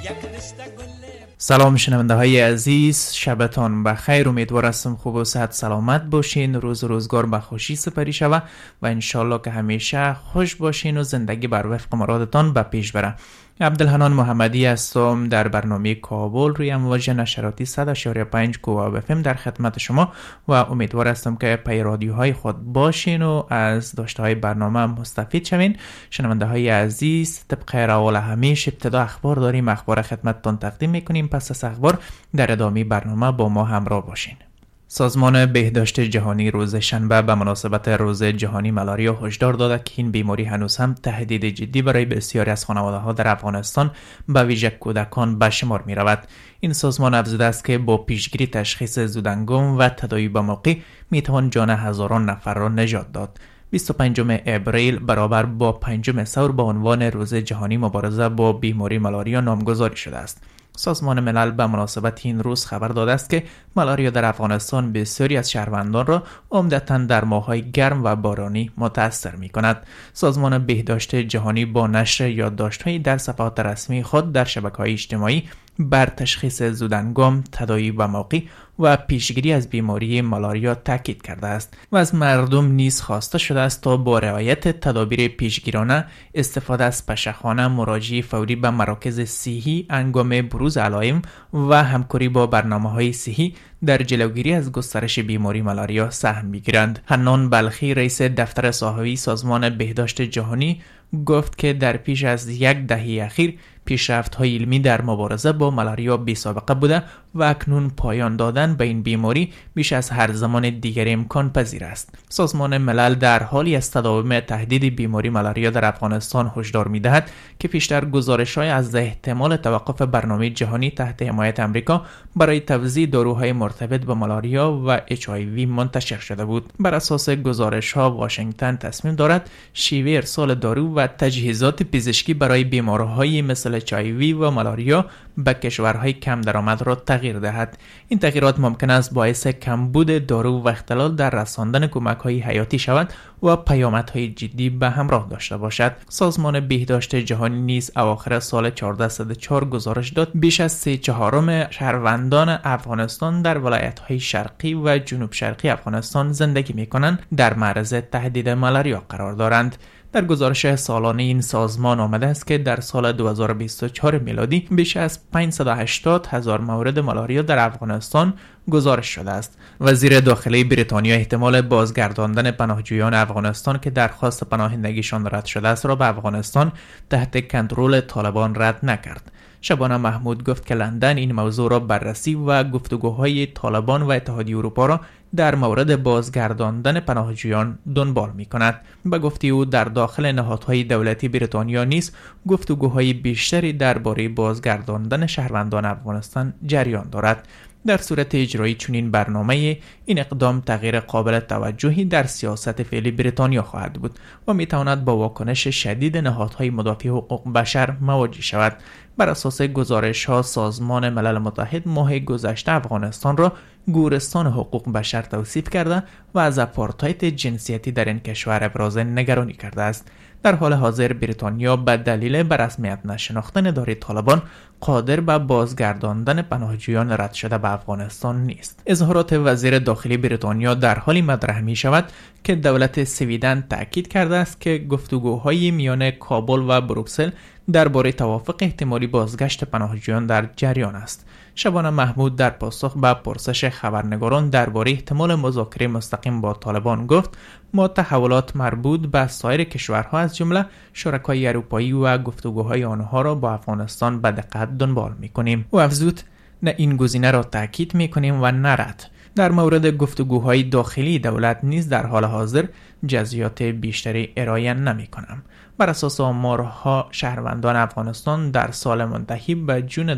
سلام شنونده های عزیز، شبتان بخیر. امیدوار هستم خوب و صحت سلامت باشین، روز روزگار به خوشی سپری شود و انشالله که همیشه خوش باشین و زندگی بر وفق مرادتان به پیش بره. عبدالحنان محمدی هستم در برنامه کابل روی امواج نشراتی 100.5 کواب FM در خدمت شما و امیدوار هستم که پی رادیوهای خود باشین و از داشته های برنامه مستفید شوین. شنونده های عزیز، طبق روال همیشه ابتدا اخبار داریم، اخبار خدمتتان تقدیم میکنیم. پس از اخبار در ادامه برنامه با ما همراه باشین. سازمان بهداشت جهانی روز شنبه به مناسبت روز جهانی ملاریا هشدار داده که این بیماری هنوز هم تهدید جدی برای بسیاری از خانواده‌ها در افغانستان به ویژه کودکان به شمار می رود. این سازمان افزوده است که با پیشگیری، تشخیص زودهنگام و تداوی به موقع می توان جان هزاران نفر را نجات داد. 25 اپریل برابر با 5 ثور به عنوان روز جهانی مبارزه با بیماری ملاریا نامگذاری شده است. سازمان ملل به مناسبت این روز خبر داده است که ملاریا در افغانستان بسیاری از شهروندان را عمدتاً در ماه‌های گرم و بارانی متاثر می‌کند. سازمان بهداشت جهانی با نشر یادداشت‌هایی در صفحات رسمی خود در شبکه‌های اجتماعی بر تشخیص زودهنگام، تداوی به موقع و پیشگیری از بیماری ملاریا تاکید کرده است و از مردم نیز خواسته شده است تا با رعایت تدابیر پیشگیرانه، استفاده از پشه‌خانه، مراجعه فوری به مراکز صحی هنگام بروز علائم و همکاری با برنامه‌های صحی در جلوگیری از گسترش بیماری ملاریا سهم بگیرند. حنان بلخی، رئیس دفتر صحافی سازمان بهداشت جهانی، گفت که در پیش از یک دهه اخیر پیشرفت‌های علمی در مبارزه با ملاریا بی‌سابقه بوده و اکنون پایان دادن به این بیماری بیش از هر زمان دیگر امکان پذیر است. سازمان ملل در حالی از تداوم تهدید بیماری ملاریا در افغانستان هشدار می‌دهد که پیشتر گزارش‌های از احتمال توقف برنامه جهانی تحت حمایت آمریکا برای توزیع داروهای مرتبط با ملاریا و HIV منتشر شده بود. بر اساس گزارش‌ها واشنگتن تصمیم دارد شیوه ارسال دارو و تجهیزات پزشکی برای بیماری‌های مثل HIV و ملاریا به کشورهای کم درآمد را تغییر دهد. این تغییرات ممکن است باعث کمبود دارو و اختلال در رساندن کمک‌های حیاتی شود و پیامدهای جدی به همراه داشته باشد. سازمان بهداشت جهانی نیز اواخر سال 1404 گزارش داد بیش از 3/4 شهروندان افغانستان در ولایت‌های شرقی و جنوب شرقی افغانستان زندگی می‌کنند در معرض تهدید ملاریا قرار دارند. در گزارش سالانه این سازمان آمده است که در سال 2024 میلادی بیش از 580,000 مورد ملاریا در افغانستان گزارش شده است. وزیر داخلی بریتانیا احتمال بازگرداندن پناهجویان افغانستان که درخواست پناهندگیشان رد شده است را به افغانستان تحت کنترل طالبان رد نکرد. شبانه محمود گفت که لندن این موضوع را بررسی و گفتگوهای طالبان و اتحادیه اروپا را در مورد بازگرداندن پناهجویان دنبال می کند. به گفته او در داخل نهادهای دولتی بریتانیا نیز گفتگوهای بیشتری درباره بازگرداندن شهروندان افغانستان جریان دارد. در صورت اجرایی چنین برنامه، این اقدام تغییر قابل توجهی در سیاست فعلی بریتانیا خواهد بود و می تواند با واکنش شدید نهادهای مدافع حقوق بشر مواجه شود. بر اساس گزارش‌ها سازمان ملل متحد ماه گذشته افغانستان را گورستان حقوق بشر توصیف کرده و از آپارتاید جنسیتی در این کشور ابراز نگرانی کرده است. در حال حاضر بریتانیا به دلیل به رسمیت نشناختن اداره طالبان قادر به بازگرداندن پناهجویان رد شده به افغانستان نیست. اظهارات وزیر داخلی بریتانیا در حالی مطرح می شود که دولت سویدن تاکید کرده است که گفتگوهای میان کابل و بروکسل درباره توافق احتمالی بازگشت پناهجویان در جریان است. شبانه محمود در پاسخ به پرسش خبرنگاران درباره احتمال مذاکره مستقیم با طالبان گفت: ما تحولات مربوط به سایر کشورها از جمله شرکای اروپایی و گفتگوهای آنها را با افغانستان به دقت دنبال می‌کنیم. و افزود: نه این گزینه را تاکید می‌کنیم و نه رد. در مورد گفتگوهای داخلی دولت نیز در حال حاضر جزئیات بیشتری ارائه نمی‌کنم. بر اساس آمارها شهروندان افغانستان در سال منتهی به جون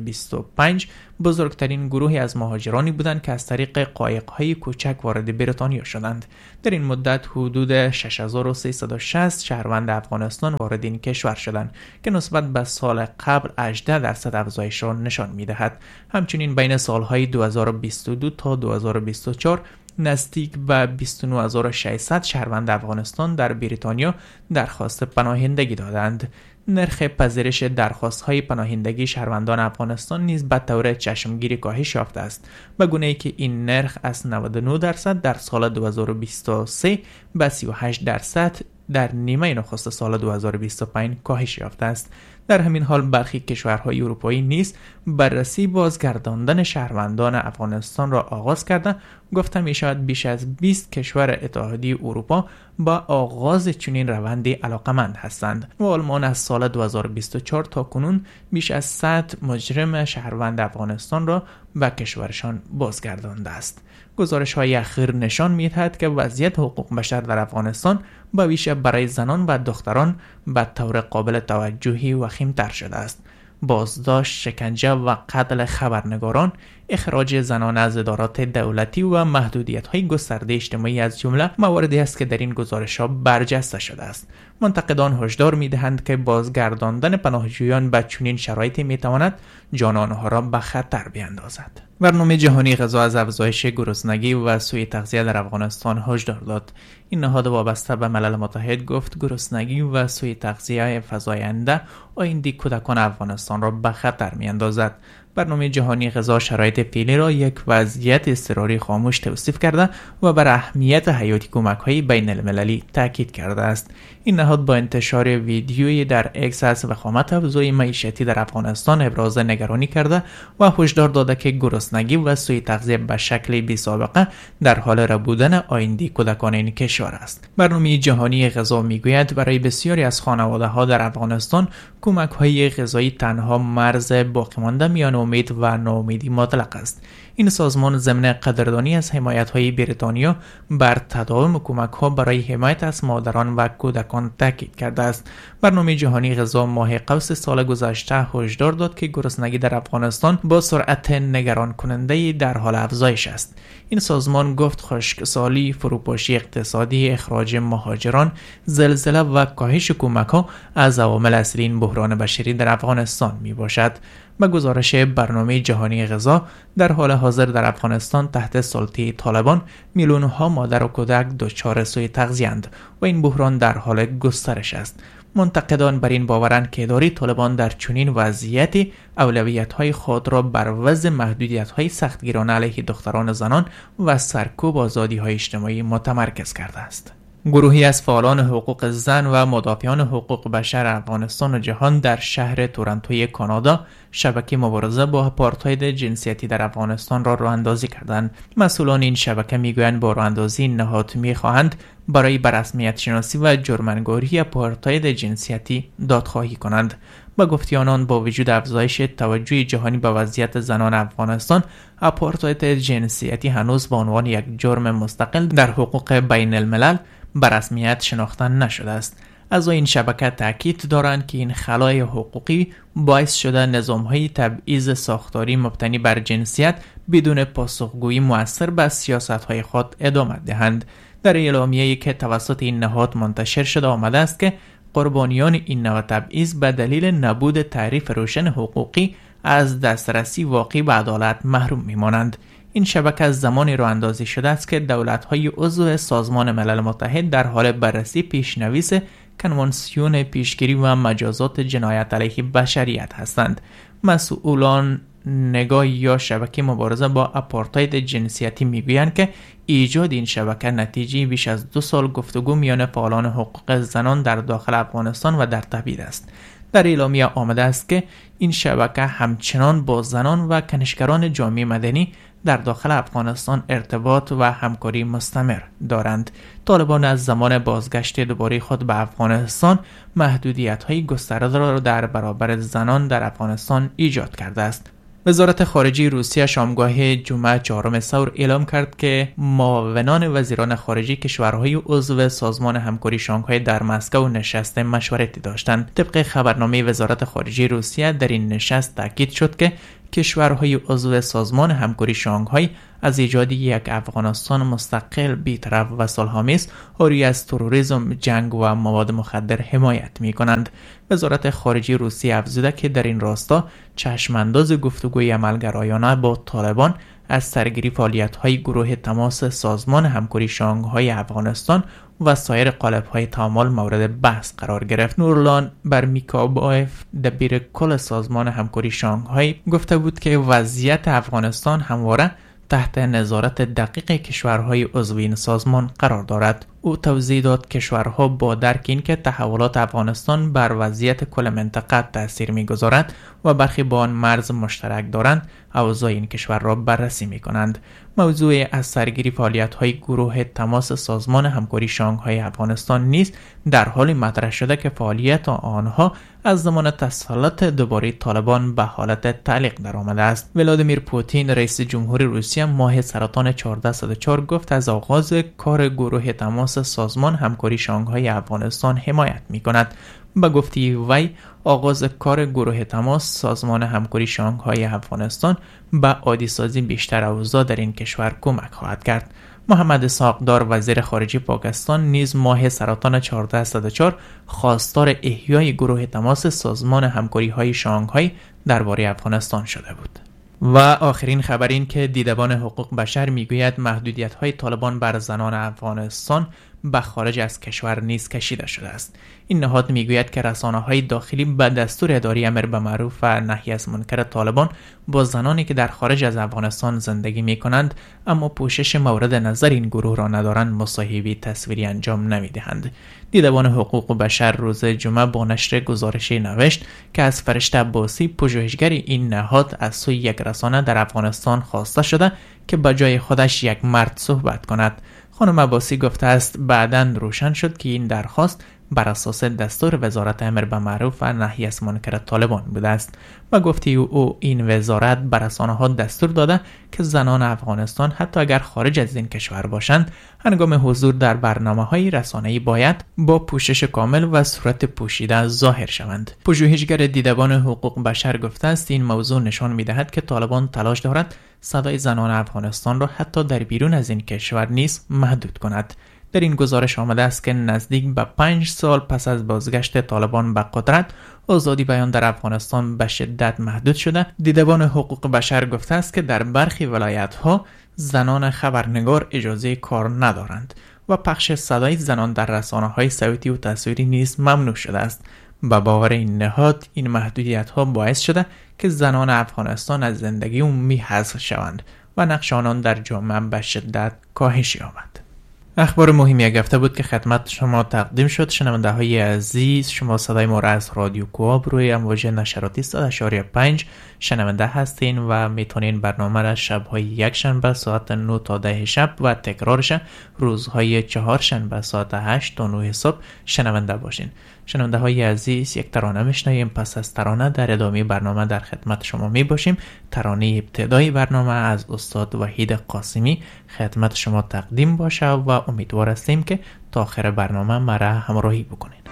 2025 بزرگترین گروهی از مهاجرانی بودند که از طریق قایق‌های کوچک وارد بریتانیا شدند. در این مدت حدود 6360 شهروند افغانستان وارد این کشور شدند که نسبت به سال قبل 18% افزایش را نشان می‌دهد. همچنین بین سالهای 2022 تا 2024 نزدیک به 29600 شهروند افغانستان در بریتانیا درخواست پناهندگی دادند. نرخ پذیرش درخواست‌های پناهندگی شهروندان افغانستان نیز به طور چشمگیری کاهش یافته است، به گونه‌ای که این نرخ از 99% در سال 2023 به 38% در نیمه نخست سال 2025 کاهش یافته است. در همین حال برخی کشورهای اروپایی نیز بررسی بازگرداندن شهروندان افغانستان را آغاز کرده. گفته می شود بیش از 20 کشور اتحادیه اروپا با آغاز چنین روندی علاقمند هستند و آلمان از سال 2024 تا کنون بیش از 100 مجرم شهروند افغانستان را به کشورشان بازگردانده است. گزارش‌های اخیر نشان می‌دهد که وضعیت حقوق بشر در افغانستان به ویژه برای زنان و دختران به طور قابل توجهی وخیم‌تر شده است. بازداشت، شکنجه و قتل خبرنگاران، اخراج زنان از ادارات دولتی و محدودیت‌های گسترده اجتماعی از جمله مواردی است که در این گزارش‌ها برجسته شده است. منتقدان هشدار می‌دهند که بازگرداندن پناهجویان به چنین شرایطی می‌تواند جان آنها را به خطر بیندازد. برنامه جهانی غذا از افزایش گرسنگی و سوء تغذیه در افغانستان هشدار داد. این نهاد وابسته به ملل متحد گفت گرسنگی و سوء تغذیه فزاینده آینده کودکان افغانستان را به خطر می‌اندازد. برنامه جهانی غذا شرایط فعلی را یک وضعیت اضطراری خاموش توصیف کرده و بر اهمیت حیاتی کمک‌های بین المللی تاکید کرده است. این نهاد با انتشار ویدیویی در اکس از وخامت افزای معیشتی در افغانستان ابراز نگرانی کرده و هشدار داده که گرسنگی و سوء تغذیه به شکل بی‌سابقه در حال ربودن آینده کودکان این کشور است. برنامه جهانی غذا میگوید برای بسیاری از خانواده‌ها در افغانستان کمک‌های غذایی تنها مرز باقی مانده میان امید و ناامیدی مطلق است. این سازمان ضمن قدردانی از حمایت‌های بریتانیا بر تداوم کمک‌ها برای حمایت از مادران و کودکان تاکید کرده است. برنامه جهانی غذا ماه قوس سال گذشته هشدار داد که گرسنگی در افغانستان با سرعت نگران کننده در حال افزایش است. این سازمان گفت خشکسالی، فروپاشی اقتصادی، اخراج مهاجران، زلزله و کاهش کمک‌ها از عوامل اصلی این بحران بشری در افغانستان میباشد. به گزارش برنامه جهانی غذا در حال حاضر در افغانستان تحت سلطه طالبان میلیون‌ها مادر و کودک دچار سوء تغذیه‌اند و این بحران در حال گسترش است. منتقدان بر این باورند که اداره طالبان در چنین وضعیتی اولویت‌های خود را بر وضع محدودیت‌های سختگیرانه علیه دختران و زنان و سرکوب آزادی‌های اجتماعی متمرکز کرده است. گروهی از فعالان حقوق زن و مدافعان حقوق بشر افغانستان و جهان در شهر تورنتوی کانادا شبکه مبارزه با آپارتاید جنسیتی در افغانستان را راه‌اندازی کردند. مسئولان این شبکه میگویند با راه‌اندازی نهاد می‌خواهند برای بررسمیت شناسی و جرم‌انگاری آپارتاید جنسیتی دادخواهی کنند. با گفته آنان با وجود افزایش توجه جهانی به وضعیت زنان افغانستان، آپارتاید جنسیتی هنوز به عنوان یک جرم مستقل در حقوق بین الملل به رسمیت شناخته نشده است. از این شبکه تاکید دارند که این خلای حقوقی باعث شده نظام‌های تبعیض ساختاری مبتنی بر جنسیت بدون پاسخگویی مؤثر به سیاست‌های خود ادامه دهند. در اعلامیه‌ای که توسط این نهاد منتشر شده آمده است که قربانیان این نوع تبعیض به دلیل نبود تعریف روشن حقوقی از دسترسی واقعی به عدالت محروم می‌مانند. این شبکه از زمانی راه اندازی شده است که دولت‌های عضو سازمان ملل متحد در حال بررسی پیشنویس کنوانسیون پیشگیری و مجازات جنایت علیه بشریت هستند. مسئولان نگاه یا شبکه مبارزه با آپارتاید جنسیتی میگویند که ایجاد این شبکه نتیجه بیش از 2 سال گفتگو میان فعالان حقوق زنان در داخل افغانستان و در تبعید است. در اعلامیه آمده است که این شبکه همچنان با زنان و کنشگران جامعه مدنی در داخل افغانستان ارتباط و همکاری مستمر دارند. طالبان از زمان بازگشت دوباره خود به افغانستان محدودیت‌های گسترده را در برابر زنان در افغانستان ایجاد کرده است. وزارت خارجه روسیه شامگاه جمعه 4 ثور اعلام کرد که معاونان وزیران خارجه کشورهای عضو سازمان همکاری شانگهای در مسکو نشست مشورتی داشتند. طبق خبرنامه وزارت خارجه روسیه در این نشست تاکید شد که کشورهای عضو سازمان همکاری شانگهای از ایجاد یک افغانستان مستقل، بی‌طرف و صلح‌آمیز، حاوی از تروریسم، جنگ و مواد مخدر حمایت می‌کنند. وزارت خارجه روسیه افزوده که در این راستا چشمانداز گفتگوی عملگرایانه با طالبان از سرگیری فعالیت‌های گروه تماس سازمان همکاری شانگهای افغانستان و سایر قالب‌های تعامل مورد بحث قرار گرفت. نورلان برمیکابایف دبیر کل سازمان همکاری شانگهای گفته بود که وضعیت افغانستان همواره تحت نظارت دقیق کشورهای عضو این سازمان قرار دارد. او توضیح داد کشورها با درک اینکه تحولات افغانستان بر وضعیت کل منطقه تاثیر می‌گذارد و برخی با آن مرز مشترک دارند، اوضاع این کشور را بررسی می‌کنند. موضوع از سرگیری فعالیت‌های گروه تماس سازمان همکاری شانگهای افغانستان نیز در حال مطرح شده که فعالیت آنها از زمان تسلط دوباره طالبان به حالت تعلیق درآمده است. ولادیمیر پوتین رئیس جمهوری روسیه ماه سرطان 1404 گفت از آغاز کار گروه تماس سازمان همکاری شانگهای افغانستان حمایت می‌کند. به گفته وی آغاز کار گروه تماس سازمان همکاری شانگهای افغانستان به عادی سازی بیشتر اوضاع در این کشور کمک خواهد کرد. محمد اسحاق‌دار وزیر خارجه پاکستان نیز ماه سرطان 1404 خواستار احیای گروه تماس سازمان همکاری های شانگهای درباره افغانستان شده بود. و آخرین خبر این که دیدبان حقوق بشر میگوید محدودیت‌های طالبان بر زنان افغانستان به خارج از کشور نیز کشیده شده است. این نهاد میگوید که رسانه‌های داخلی به دستور اداری امر به معروف و نهی از منکر طالبان با زنانی که در خارج از افغانستان زندگی می‌کنند اما پوشش مورد نظر این گروه را ندارند مصاحبه تصویری انجام نمی‌دهند. دیدبان حقوق بشر روز جمعه با نشر گزارشی نوشت که از فرشته عباسی پژوهشگر این نهاد از سوی یک رسانه در افغانستان خواسته شده که به جای خودش یک مرد صحبت کند. خانم عباسی گفته است بعداً روشن شد که این درخواست بر اساس دستور وزارت امر به معروف و نهی از منکر طالبان بوده است. و گفته او این وزارت بر رسانه‌ها دستور داده که زنان افغانستان حتی اگر خارج از این کشور باشند هنگام حضور در برنامه‌های رسانه‌ای باید با پوشش کامل و صورت پوشیده ظاهر شوند. پژوهشگر دیدبان حقوق بشر گفته است این موضوع نشان می‌دهد که طالبان تلاش دارد صدای زنان افغانستان را حتی در بیرون از این کشور نیز محدود کند. در این گزارش آمده است که نزدیک به 5 سال پس از بازگشت طالبان به قدرت آزادی بیان در افغانستان به شدت محدود شده. دیدبان حقوق بشر گفته است که در برخی ولایت‌ها زنان خبرنگار اجازه کار ندارند و پخش صدای زنان در رسانه‌های صوتی و تصویری نیز ممنوع شده است. به باور این نهاد این محدودیت‌ها باعث شده که زنان افغانستان از زندگی عمومی حذف شوند و نقش آنان در جامعه به شدت کاهش یابد. اخبار مهمی یک هفته بود که خدمت شما تقدیم شد. شنونده های عزیز، شما صدای ما را از رادیو کوآب روی امواج نشراتی 100.5 شنونده هستین و میتونین برنامه را شب‌های یک شنبه ساعت 9 تا 10 شب و تکرارش روزهای چهار شنبه ساعت 8 تا 9 صبح شنونده باشین. شنونده های عزیز، یک ترانه میشنویم. پس از ترانه در ادامه برنامه در خدمت شما می باشیم. ترانه ابتدای برنامه از استاد وحید قاسمی خدمت شما تقدیم باشه و امیدوار هستیم که تا آخر برنامه مرا همراهی بکنید.